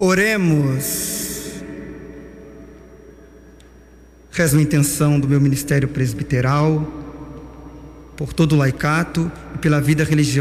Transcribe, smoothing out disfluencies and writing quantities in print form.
Oremos. Rezo a intenção do meu ministério presbiteral, por todo o laicato e pela vida religiosa